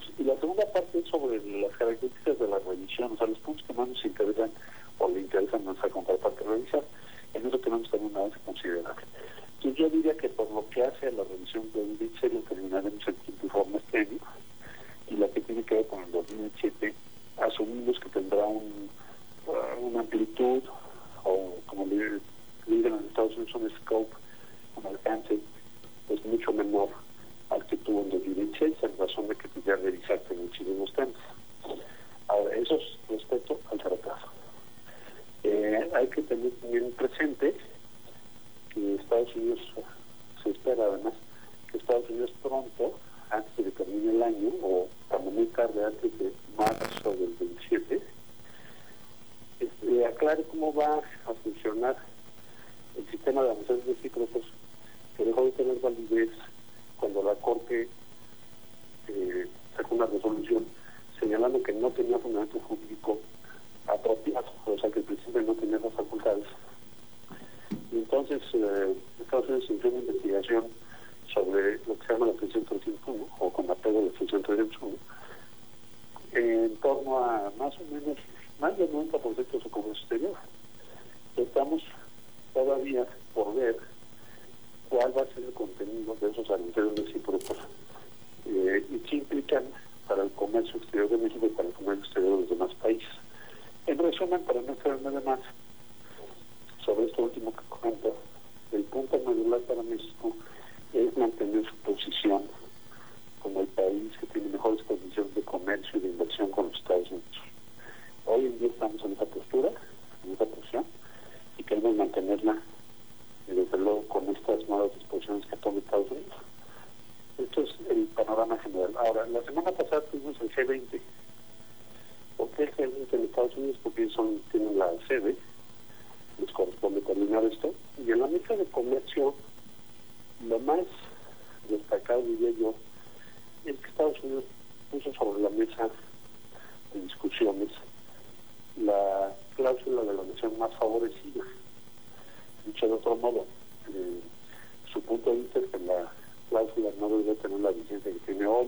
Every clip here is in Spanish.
puntos. Y la segunda parte es sobre las características de la revisión, o sea, los puntos que más nos interesan o le interesan a nuestra contraparte revisar. En eso tenemos también un avance considerable. Entonces yo diría que por lo que hace a la revisión del 2026 lo terminaremos en quinto informe este año, y la que tiene que ver con el 2027 asumimos que tendrá una amplitud, o como le dicen en Estados Unidos, un scope, un alcance, pues mucho menor al que tuvo en 2026, en razón de que ya revisaste muchísimos temas. Ahora, eso es respecto al tratado. Hay que tener también presente que Estados Unidos, se espera además que Estados Unidos pronto, antes de que termine el año, o cuando muy tarde, antes de marzo del 27, aclare cómo va a funcionar el sistema de aranceles recíprocos, que dejó de tener validez cuando la Corte sacó una resolución señalando que no tenía fundamento jurídico apropiado, o sea que el presidente no tenía las facultades. Y entonces Estados Unidos inició una investigación sobre lo que se llama la extensión 301, o con apego a la extensión 301, en torno a más o menos más del 90% de su comercio exterior. Estamos todavía por ver cuál va a ser el contenido de esos aranceles recíprocos y qué implican para el comercio exterior de México y para el comercio exterior de los demás países. En resumen, para no extenderme de más sobre esto último que comento, el punto medular para México es mantener su posición como el país que tiene mejores condiciones de comercio y de inversión con los Estados Unidos. Hoy en día estamos en esa postura, en esa posición, y queremos mantenerla, desde luego, con estas nuevas disposiciones que toma Estados Unidos. Esto es el panorama general. Ahora, la semana pasada tuvimos el G20. ¿Por qué el G20 en Estados Unidos? Porque ellos tienen la sede, les corresponde coordinar esto, y en la mesa de comercio, lo más destacado, diría yo, es que Estados Unidos puso sobre la mesa de discusiones la cláusula de la nación más favorecida. Dicho de otro modo, su punto de vista es que la cláusula no debe tener la vigencia que tiene hoy,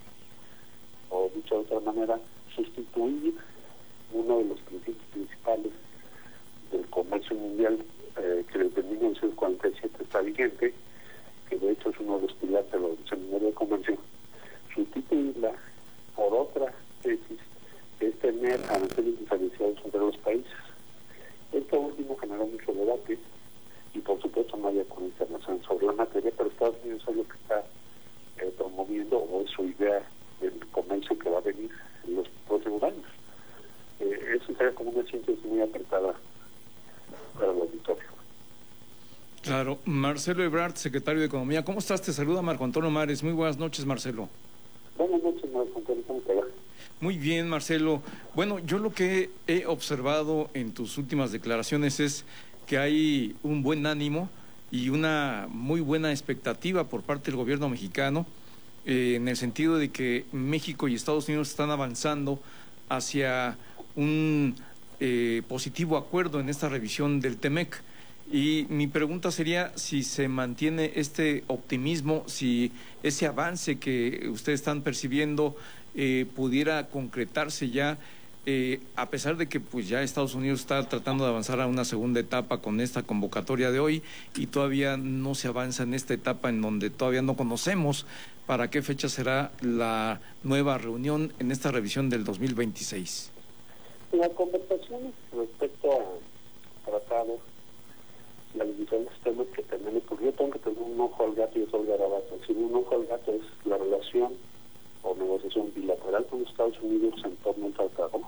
o dicho de otra manera, sustituir uno de los principios principales del comercio mundial, que desde 1947 está vigente, que de hecho es uno de los pilares de la Organización Mundial de Comercio, sustituirla por otra tesis, que es tener aranceles diferenciados entre los países. Esto último generó mucho debate y por supuesto no hay acuerdo internacional sobre la materia, pero Estados Unidos es lo que está promoviendo, o es su idea del comercio que va a venir en los próximos años. Eso sería como una síntesis muy apretada para el auditorio. Claro. Marcelo Ebrard, secretario de Economía. ¿Cómo estás? Te saluda Marco Antonio Mares. Muy buenas noches, Marcelo. Buenas noches, Marco Antonio. ¿Cómo te va? Muy bien, Marcelo. Bueno, yo lo que he observado en tus últimas declaraciones es que hay un buen ánimo y una muy buena expectativa por parte del gobierno mexicano, en el sentido de que México y Estados Unidos están avanzando hacia un positivo acuerdo en esta revisión del TEMEC. Y mi pregunta sería si se mantiene este optimismo, si ese avance que ustedes están percibiendo pudiera concretarse ya, a pesar de que pues ya Estados Unidos está tratando de avanzar a una segunda etapa con esta convocatoria de hoy, y todavía no se avanza en esta etapa en donde todavía no conocemos para qué fecha será la nueva reunión en esta revisión del 2026. La conversación respecto al tratado, las diferentes temas que tenemos, porque yo tengo que tener un ojo al gato y otro al garabato. Si un ojo al gato es la relación o negociación bilateral con Estados Unidos en torno al tratado,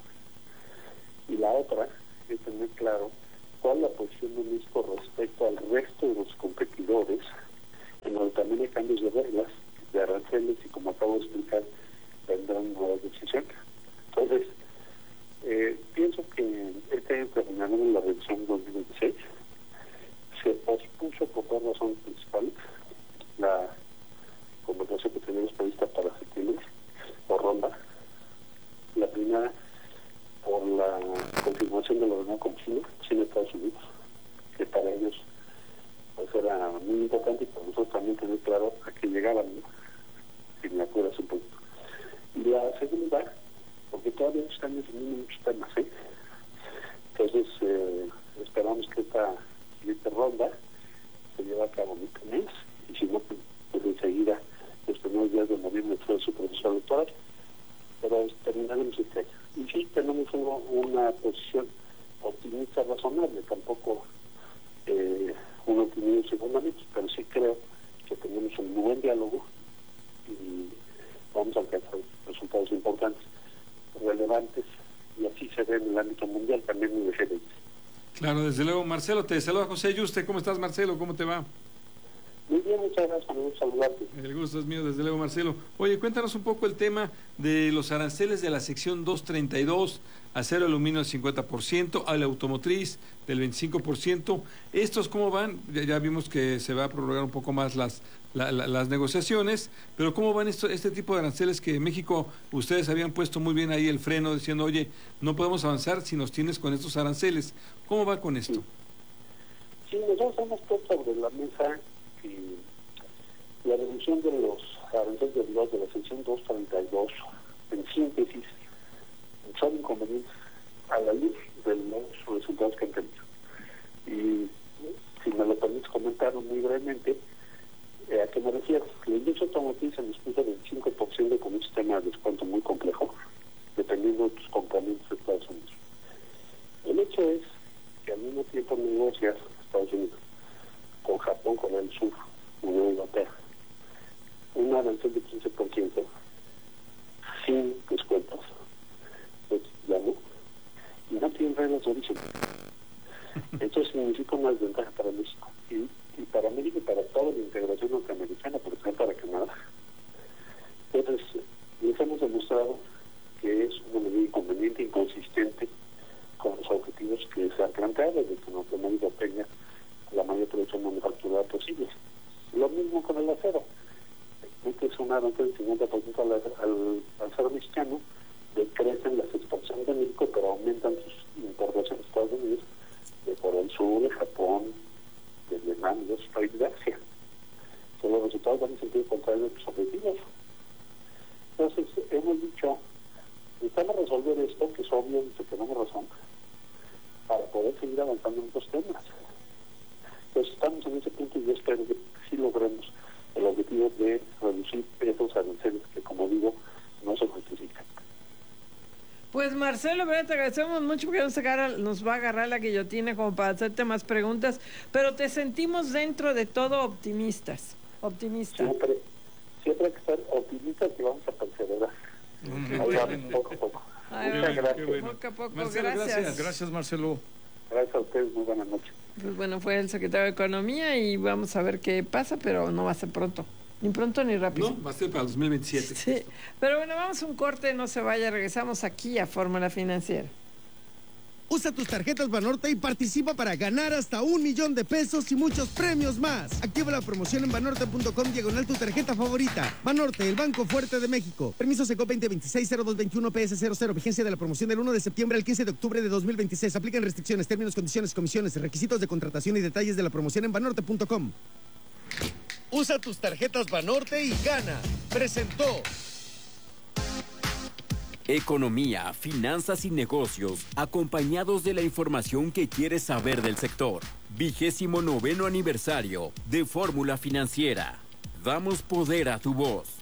y la otra es tener claro cuál es la posición de México respecto al resto de los competidores, en donde también hay cambios de reglas, de aranceles, y como acabo de explicar, vendrán nuevas decisiones. Entonces, pienso que este año terminaremos la revisión 2026. Se pospuso por dos razones principales: la conversación que tenemos prevista para septiembre, por ronda. La primera, por la confirmación de la reunión con China y Estados Unidos, que para ellos pues era muy importante, y para nosotros también tener claro a qué llegaban, ¿no? Si me acuerdas un poco. Y la todavía se están definiendo muchos temas, ¿eh? Entonces, esperamos que esta siguiente ronda se lleve a cabo en este mes, y si no, pues enseguida, los primeros días de noviembre, fue su proceso electoral, pero terminaremos este año. Y sí, tenemos una posición optimista razonable, tampoco un optimismo sin fundamentos, pero sí creo que tenemos un buen diálogo y vamos a alcanzar resultados importantes, relevantes, y así se ve en el ámbito mundial, también en el G20. Claro, desde luego. Marcelo, te saluda José Yuste. ¿Cómo estás, Marcelo? ¿Cómo te va? Muy bien, muchas gracias por saludarte. El gusto es mío, desde luego, Marcelo. Oye, cuéntanos un poco el tema de los aranceles de la sección 232, acero aluminio al 50%, a la automotriz del 25%. ¿Estos cómo van? Ya vimos que se va a prorrogar un poco más las negociaciones, pero ¿cómo van este tipo de aranceles que en México ustedes habían puesto muy bien ahí el freno diciendo, oye, no podemos avanzar si nos tienes con estos aranceles? ¿Cómo va con esto? Sí, nosotros hemos puesto sobre la mesa la reducción de los aranceles derivados de la sección 232, en síntesis, son inconvenientes a la luz de los resultados que han tenido. Y si me lo permites comentar muy brevemente, ¿a qué me refiero? La industria automotriz se nos puso del 5% con un sistema de descuento muy complejo, dependiendo de tus componentes de Estados Unidos. El hecho es que al mismo tiempo negocias Estados Unidos con Japón, Corea del Sur, Unión Europea, un arancel de 15% sin descuentos, pues ya no, y no tienen reglas de origen. Esto significa una desventaja para México y para América y para toda la integración norteamericana, por ejemplo para Canadá. Entonces, les hemos demostrado que es una medida inconveniente, inconsistente con los objetivos que se han planteado de que Norteamérica tenga la mayor producción manufacturera posible. Lo mismo con el acero. Este es un avance del 50% al acero mexicano, decrecen las exportaciones de México, pero aumentan sus importaciones a Estados Unidos, de Corea del Sur, de Japón, de Vietnam y de otros países de Asia. Entonces, los resultados van en sentido contrario de sus objetivos. Entonces, hemos dicho, necesitamos resolver esto, que es obvio que tenemos razón, para poder seguir avanzando en estos temas. Entonces, estamos en ese punto y yo espero que sí logremos el objetivo de reducir esos aranceles que, como digo, no se justifican. Pues Marcelo, te agradecemos mucho porque nos va a agarrar la guillotina como para hacerte más preguntas, pero te sentimos dentro de todo optimista. Siempre hay que estar optimistas y vamos a perseverar. Poco a poco. Muchas gracias. Bueno. Poco a poco, Marcelo, gracias. Gracias, Marcelo. Gracias a ustedes, muy buenas noches. Pues bueno, fue el secretario de Economía y vamos a ver qué pasa, pero no va a ser pronto. Ni pronto ni rápido. No, va a ser para 2027. Sí, pero bueno, vamos a un corte, no se vaya, regresamos aquí a Fórmula Financiera. Usa tus tarjetas Banorte y participa para ganar hasta $1,000,000 y muchos premios más. Activa la promoción en banorte.com/, tu tarjeta favorita. Banorte, el banco fuerte de México. Permiso SECO 2026-0221 PS00. Vigencia de la promoción del 1 de septiembre al 15 de octubre de 2026. Aplican restricciones, términos, condiciones, comisiones, requisitos de contratación y detalles de la promoción en banorte.com. Usa tus tarjetas Banorte y gana. Presentó Economía, finanzas y negocios, acompañados de la información que quieres saber del sector. 29º aniversario de Fórmula Financiera. Damos poder a tu voz.